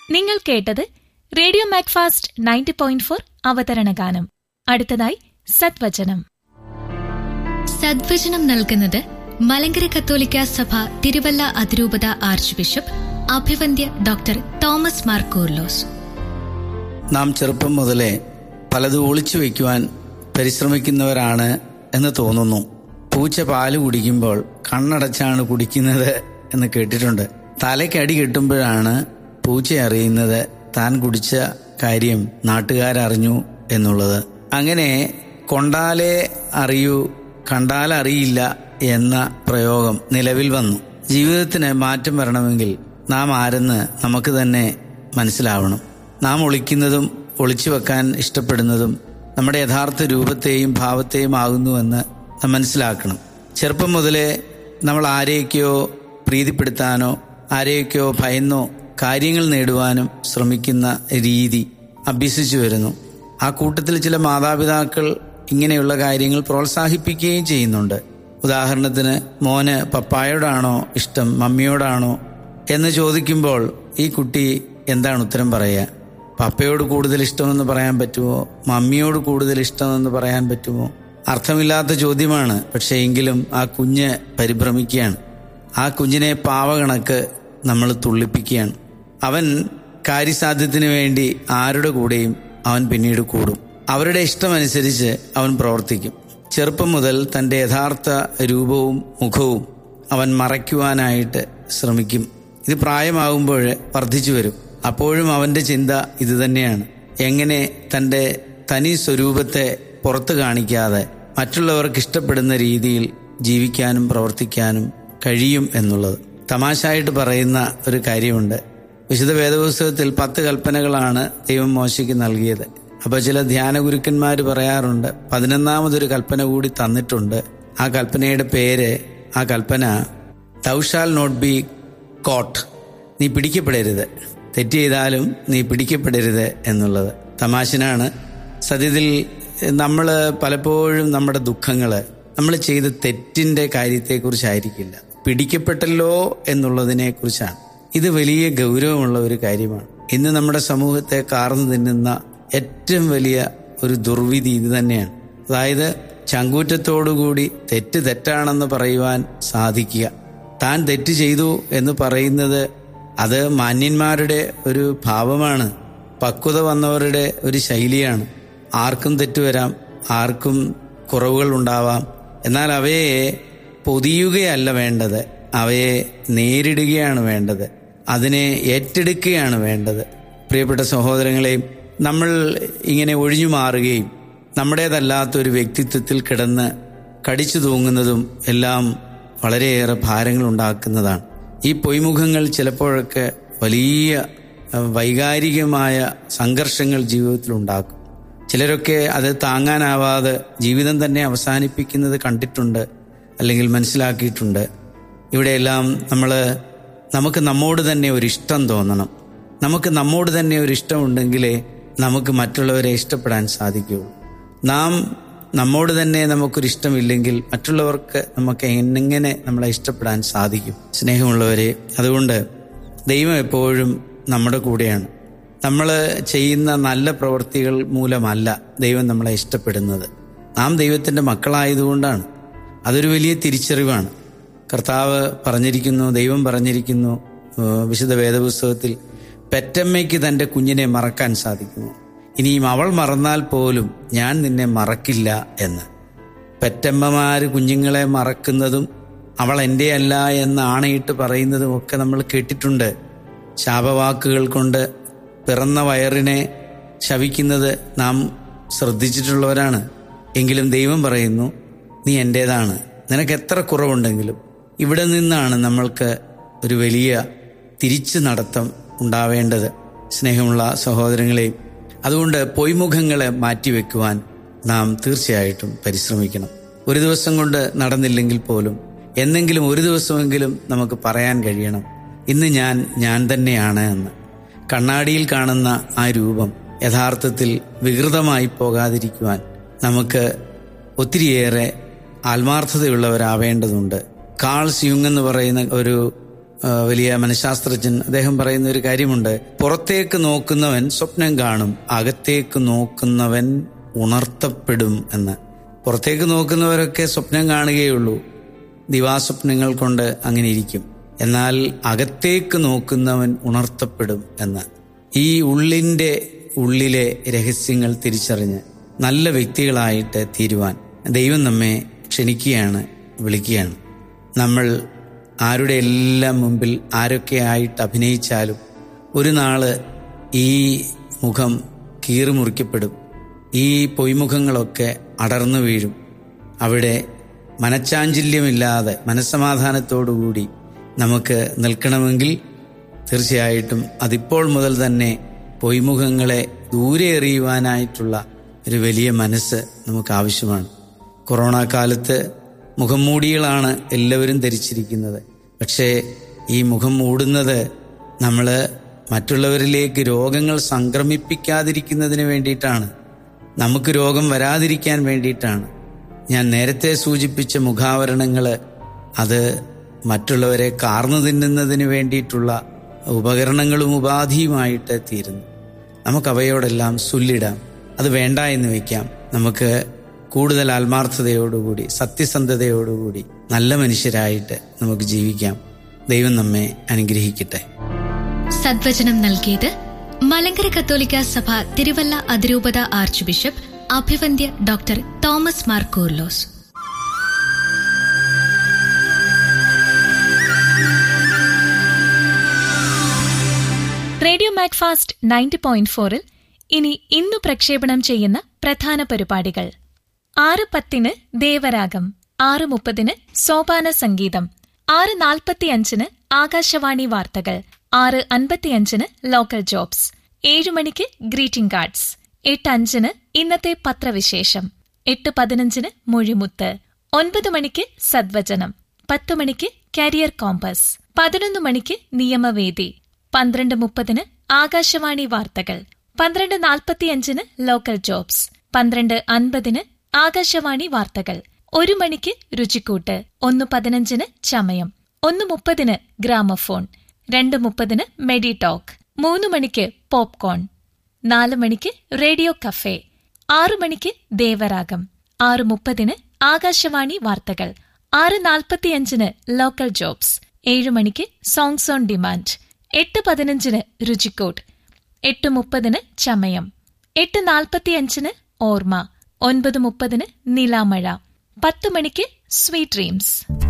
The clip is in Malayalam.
നിങ്ങൾ കേട്ടത് റേഡിയോ മാക്ഫാസ്റ്റ് 90.4 അവതരണ ഗാനം. അടുത്തതായി സദ്വചനം. സദ്വചനം നൽകുന്നത് മലങ്കര കത്തോലിക്ക സഭ തിരുവല്ല അതിരൂപത arch bishop അഭിവന്ദ്യ doctor Thomas Mar Coorilos. നാം ചെറുപ്പം മുതലേ പലതും ഒളിച്ചു വയ്ക്കുവാൻ പരിശ്രമിക്കുന്നവരാണ് എന്ന് തോന്നുന്നു. പൂച്ച പാല് കുടിക്കുമ്പോൾ കണ്ണടച്ചാണ് കുടിക്കുന്നത് എന്ന് കേട്ടിട്ടുണ്ട്. തലയ്ക്കടി കിട്ടുമ്പോഴാണ് പൂച്ച അറിയുന്നത് താൻ കുടിച്ച കാര്യം നാട്ടുകാരറിഞ്ഞു എന്നുള്ളത്. അങ്ങനെ കൊണ്ടാലേ അറിയൂ കണ്ടാലറിയില്ല എന്ന പ്രയോഗം നിലവിൽ വന്നു. ജീവിതത്തിന് മാറ്റം വരണമെങ്കിൽ നാം ആരെന്ന് നമുക്ക് തന്നെ മനസ്സിലാവണം. നാം ഒളിക്കുന്നതും ഒളിച്ചു വെക്കാൻ ഇഷ്ടപ്പെടുന്നതും നമ്മുടെ യഥാർത്ഥ രൂപത്തെയും ഭാവത്തെയും ആകുന്നുവെന്ന് നാം മനസ്സിലാക്കണം. ചെറുപ്പം മുതലേ നമ്മൾ ആരെയൊക്കെയോ പ്രീതിപ്പെടുത്താനോ ആരെയൊക്കെയോ ഭയന്നോ കാര്യങ്ങൾ നേടുവാനും ശ്രമിക്കുന്ന രീതി അഭ്യസിച്ചു വരുന്നു. ആ കൂട്ടത്തിൽ ചില മാതാപിതാക്കൾ ഇങ്ങനെയുള്ള കാര്യങ്ങൾ പ്രോത്സാഹിപ്പിക്കുകയും ചെയ്യുന്നുണ്ട്. ഉദാഹരണത്തിന്, മോന് പപ്പായോടാണോ ഇഷ്ടം മമ്മിയോടാണോ എന്ന് ചോദിക്കുമ്പോൾ ഈ കുട്ടി എന്താണ് ഉത്തരം പറയുക? പപ്പയോട് കൂടുതൽ ഇഷ്ടമെന്ന് പറയാൻ പറ്റുമോ? മമ്മിയോട് കൂടുതൽ ഇഷ്ടമെന്ന് പറയാൻ പറ്റുമോ? അർത്ഥമില്ലാത്ത ചോദ്യമാണ്. പക്ഷേ എങ്കിലും ആ കുഞ്ഞ് പരിഭ്രമിക്കുകയാണ്. ആ കുഞ്ഞിനെ പാവകണക്ക് നമ്മൾ തുള്ളിപ്പിക്കുകയാണ്. അവൻ കാര്യസാധ്യത്തിന് വേണ്ടി ആരുടെ കൂടെയും അവൻ പിന്നീട് കൂടും. അവരുടെ ഇഷ്ടമനുസരിച്ച് അവൻ പ്രവർത്തിക്കും. ചെറുപ്പം മുതൽ തൻ്റെ യഥാർത്ഥ രൂപവും മുഖവും അവൻ മറയ്ക്കുവാനായിട്ട് ശ്രമിക്കും. ഇത് പ്രായമാകുമ്പോൾ വർദ്ധിച്ചു വരും. അപ്പോഴും അവൻ്റെ ചിന്ത ഇതുതന്നെയാണ്: എങ്ങനെ തൻ്റെ തനി സ്വരൂപത്തെ പുറത്തു കാണിക്കാതെ മറ്റുള്ളവർക്ക് ഇഷ്ടപ്പെടുന്ന രീതിയിൽ ജീവിക്കാനും പ്രവർത്തിക്കാനും കഴിയും എന്നുള്ളത്. തമാശയായിട്ട് പറയുന്ന ഒരു കാര്യമുണ്ട്. വിശുദ്ധ വേദപുസ്തകത്തിൽ 10 കൽപ്പനകളാണ് ദൈവം മോശയ്ക്ക് നൽകിയത്. അപ്പോൾ ചില ധ്യാന ഗുരുക്കന്മാർ പറയാറുണ്ട് 11ാമതൊരു കൽപ്പന കൂടി തന്നിട്ടുണ്ട്. ആ കൽപ്പനയുടെ പേര്, ആ കൽപ്പന "Thou shall not be caught", നീ പിടിക്കപ്പെടരുത്. തെറ്റ് ചെയ്താലും നീ പിടിക്കപ്പെടരുത് എന്നുള്ളത്. തമാശനാണ്. സത്യത്തിൽ നമ്മൾ പലപ്പോഴും നമ്മുടെ ദുഃഖങ്ങൾ നമ്മൾ ചെയ്ത തെറ്റിൻ്റെ കാര്യത്തെക്കുറിച്ചായിരിക്കില്ല, പിടിക്കപ്പെട്ടല്ലോ എന്നുള്ളതിനെ കുറിച്ചാണ്. ഇത് വലിയ ഗൗരവമുള്ള ഒരു കാര്യമാണ്. ഇന്ന് നമ്മുടെ സമൂഹത്തെ കാർന്നു തിന്നുന്ന ഏറ്റവും വലിയ ഒരു ദുർവിധി ഇത് തന്നെയാണ്. അതായത് ചങ്കൂറ്റത്തോടുകൂടി തെറ്റ് തെറ്റാണെന്ന് പറയുവാൻ സാധിക്കുക. താൻ തെറ്റ് ചെയ്തു എന്ന് പറയുന്നത് അത് മാന്യന്മാരുടെ ഒരു ഭാവമാണ്, പക്വത വന്നവരുടെ ഒരു ശൈലിയാണ്. ആർക്കും തെറ്റുവരാം, ആർക്കും കുറവുകൾ ഉണ്ടാവാം. എന്നാൽ അവയെ പൊതിയുകയല്ല വേണ്ടത്, അവയെ നേരിടുകയാണ് വേണ്ടത്, അതിനെ ഏറ്റെടുക്കുകയാണ് വേണ്ടത്. പ്രിയപ്പെട്ട സഹോദരങ്ങളെയും, നമ്മൾ ഇങ്ങനെ ഒഴിഞ്ഞു മാറുകയും നമ്മുടേതല്ലാത്തൊരു വ്യക്തിത്വത്തിൽ കിടന്ന് കടിച്ചു തൂങ്ങുന്നതും എല്ലാം വളരെയേറെ ഭാരങ്ങൾ ഉണ്ടാക്കുന്നതാണ്. ഈ പൊയ്മുഖങ്ങൾ ചിലപ്പോഴൊക്കെ വലിയ വൈകാരികമായ സംഘർഷങ്ങൾ ജീവിതത്തിലുണ്ടാക്കും. ചിലരൊക്കെ അത് താങ്ങാനാവാതെ ജീവിതം തന്നെ അവസാനിപ്പിക്കുന്നത് കണ്ടിട്ടുണ്ട്, അല്ലെങ്കിൽ മനസ്സിലാക്കിയിട്ടുണ്ട്. ഇവിടെയെല്ലാം നമുക്ക് നമ്മോട് തന്നെ ഒരു ഇഷ്ടം തോന്നണം. നമുക്ക് നമ്മോട് തന്നെ ഒരു ഇഷ്ടമുണ്ടെങ്കിലേ നമുക്ക് മറ്റുള്ളവരെ ഇഷ്ടപ്പെടാൻ സാധിക്കുകയുള്ളൂ. നാം നമ്മോട് തന്നെ നമുക്കൊരിഷ്ടമില്ലെങ്കിൽ മറ്റുള്ളവർക്ക് നമുക്ക് എങ്ങനെ നമ്മളെ ഇഷ്ടപ്പെടാൻ സാധിക്കും? സ്നേഹമുള്ളവരെ, അതുകൊണ്ട് ദൈവം എപ്പോഴും നമ്മുടെ കൂടെയാണ്. നമ്മൾ ചെയ്യുന്ന നല്ല പ്രവൃത്തികൾ മൂലമല്ല ദൈവം നമ്മളെ ഇഷ്ടപ്പെടുന്നത്, നാം ദൈവത്തിൻ്റെ മക്കളായതുകൊണ്ടാണ്. അതൊരു വലിയ തിരിച്ചറിവാണ്. കർത്താവ് പറഞ്ഞിരിക്കുന്നു, ദൈവം പറഞ്ഞിരിക്കുന്നു വിശുദ്ധ വേദപുസ്തകത്തിൽ, പെറ്റമ്മയ്ക്ക് തൻ്റെ കുഞ്ഞിനെ മറക്കാൻ സാധിക്കുമോ? ഇനിയും അവൾ മറന്നാൽ പോലും ഞാൻ നിന്നെ മറക്കില്ല എന്ന്. പെറ്റമ്മമാർ കുഞ്ഞുങ്ങളെ മറക്കുന്നതും അവൾ എൻ്റെ അല്ല എന്ന് ആണയിട്ട് പറയുന്നതും ഒക്കെ നമ്മൾ കേട്ടിട്ടുണ്ട്. ശാപവാക്കുകൾ കൊണ്ട് പിറന്ന വയറിനെ ശപിക്കുന്നത് നാം ശ്രദ്ധിച്ചിട്ടുള്ളവരാണ്. എങ്കിലും ദൈവം പറയുന്നു, നീ എൻ്റേതാണ്, നിനക്ക് എത്ര കുറവുണ്ടെങ്കിലും. ഇവിടെ നിന്നാണ് നമ്മൾക്ക് ഒരു വലിയ തിരിച്ചു നടത്തം ഉണ്ടാവേണ്ടത്. സ്നേഹമുള്ള സഹോദരങ്ങളെയും, അതുകൊണ്ട് പൊയ്മുഖങ്ങളെ മാറ്റിവെക്കുവാൻ നാം തീർച്ചയായിട്ടും പരിശ്രമിക്കണം. ഒരു ദിവസം കൊണ്ട് നടന്നില്ലെങ്കിൽ പോലും എന്നെങ്കിലും ഒരു ദിവസമെങ്കിലും നമുക്ക് പറയാൻ കഴിയണം, ഇന്ന് ഞാൻ തന്നെയാണ് എന്ന്. കണ്ണാടിയിൽ കാണുന്ന ആ രൂപം യഥാർത്ഥത്തിൽ വികൃതമായി പോകാതിരിക്കുവാൻ നമുക്ക് ഒത്തിരിയേറെ ആത്മാർത്ഥതയുള്ളവരാവേണ്ടതുണ്ട്. കാൾ യുങ് എന്ന് പറയുന്ന ഒരു വലിയ മനഃശാസ്ത്രജ്ഞൻ, അദ്ദേഹം പറയുന്ന ഒരു കാര്യമുണ്ട്. പുറത്തേക്ക് നോക്കുന്നവൻ സ്വപ്നം കാണും, അകത്തേക്ക് നോക്കുന്നവൻ ഉണർത്തപ്പെടും എന്ന്. പുറത്തേക്ക് നോക്കുന്നവരൊക്കെ സ്വപ്നം കാണുകയുള്ളൂ, ദിവാസ്വപ്നങ്ങൾ കൊണ്ട് അങ്ങനെ ഇരിക്കും. എന്നാൽ അകത്തേക്ക് നോക്കുന്നവൻ ഉണർത്തപ്പെടും എന്ന്. ഈ ഉള്ളിലെ രഹസ്യങ്ങൾ തിരിച്ചറിഞ്ഞ് നല്ല വ്യക്തികളായിട്ട് തീരുവാൻ ദൈവം നമ്മെ ക്ഷണിക്കുകയാണ്, വിളിക്കുകയാണ്. നമ്മൾ ആരുടെ എല്ലാം മുമ്പിൽ ആരൊക്കെ ആയിട്ട് അഭിനയിച്ചാലും ഒരു നാള് ഈ മുഖം കീറിമുറിക്കപ്പെടും. ഈ പൊയ്മുഖങ്ങളൊക്കെ അടർന്നു വീഴും. അവിടെ മനഃചാഞ്ചല്യമില്ലാതെ മനസ്സമാധാനത്തോടുകൂടി നമുക്ക് നിൽക്കണമെങ്കിൽ തീർച്ചയായിട്ടും അതിപ്പോൾ മുതൽ തന്നെ പൊയ്മുഖങ്ങളെ ദൂരെ എറിയുവാനായിട്ടുള്ള ഒരു വലിയ മനസ്സ് നമുക്ക് ആവശ്യമാണ്. കൊറോണ കാലത്ത് മുഖം മൂടികളാണ് എല്ലാവരും ധരിച്ചിരിക്കുന്നത്. പക്ഷേ ഈ മുഖം മൂടുന്നത് നമ്മൾ മറ്റുള്ളവരിലേക്ക് രോഗങ്ങൾ സംക്രമിപ്പിക്കാതിരിക്കുന്നതിന് വേണ്ടിയിട്ടാണ്, നമുക്ക് രോഗം വരാതിരിക്കാൻ വേണ്ടിയിട്ടാണ്. ഞാൻ നേരത്തെ സൂചിപ്പിച്ച മുഖാവരണങ്ങൾ അത് മറ്റുള്ളവരെ കാർന്നു തിന്നുന്നതിന് വേണ്ടിയിട്ടുള്ള ഉപകരണങ്ങളും ഉപാധിയുമായിട്ട് തീരുന്നു. നമുക്കവയോടെല്ലാം സുല്ലിടാം, അത് വേണ്ട എന്ന് വയ്ക്കാം. നമുക്ക് കൂടുതൽ ആത്മാർത്ഥതയോടുകൂടി സത്യസന്ധതയോടുകൂടി നല്ല മനുഷ്യരായിട്ട് നമുക്ക് ജീവിക്കാം. ദൈവം നമ്മെ അനുഗ്രഹിക്കട്ടെ. സദ്വചനം നൽകിയത് മലങ്കര കത്തോലിക്ക സഭ തിരുവല്ല അതിരൂപത arch bishop അഭിവന്ദ്യ doctor Thomas Mar Coorilos. Radio Macfast 90.4-ൽ ഇനി ഇന്നു പ്രക്ഷേപണം ചെയ്യുന്ന പ്രധാന പരിപാടികൾ: 6:10 ദേവരാഗം, 6:30 സോപാന സംഗീതം, 6:45 ആകാശവാണി വാർത്തകൾ, 6:55 ലോക്കൽ ജോബ്സ്, 7 മണിക്ക് ഗ്രീറ്റിംഗ് കാർഡ്സ്, 8:05 ഇന്നത്തെ പത്രവിശേഷം, 8:15 മൊഴിമുത്ത്, 9 മണിക്ക് സദ്വചനം, 10 മണിക്ക് കരിയർ കോമ്പസ്, 11 മണിക്ക് നിയമവേദി, 12:30 ആകാശവാണി വാർത്തകൾ, 12:45 ലോക്കൽ ജോബ്സ്, 12:50 ആകാശവാണി വാർത്തകൾ, 1 മണിക്ക് രുചിക്കൂട്ട്, 1:15 ചമയം, 1:30 ഗ്രാമഫോൺ, 2:30 മെഡി ടോക്ക്, 3 മണിക്ക് പോപ്കോൺ, 4 മണിക്ക് റേഡിയോ കഫേ, 6 മണിക്ക് ദേവരാഗം, 6:30 ആകാശവാണി വാർത്തകൾ, 6:45 ലോക്കൽ ജോബ്സ്, 7 മണിക്ക് സോങ്സ് ഓൺ ഡിമാൻഡ്, 8:15 രുചിക്കോട്ട്, 8:30 ചമയം, 8:45 ഓർമ്മ, 9:30 നിലാമഴ, 10 മണിക്ക് സ്വീറ്റ് ഡ്രീംസ്.